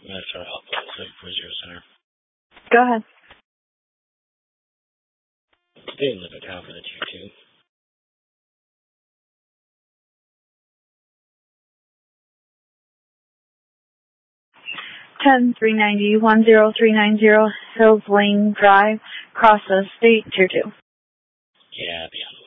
Minnesota Alpha 740 Center. Go ahead. Stay live at Alpha 22. 10-390, 10390 Hills Lane Drive, Cross State, Tier 2. Yeah, be on the